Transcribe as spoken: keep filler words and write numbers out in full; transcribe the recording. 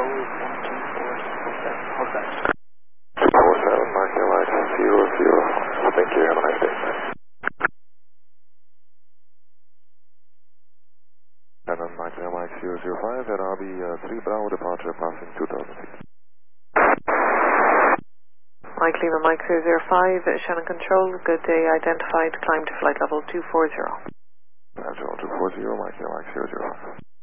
Hold that. four seven, Mike Mike zero zero five. Thank you, have a nice day. And then Mike Mike zero zero five, and I'll be uh, three Bravo departure passing two thousand feet. Mike Lima Mike zero zero five, Shannon Control, good day identified, climb to flight level two four zero. Natural two four zero, Mike Mike zero zero five.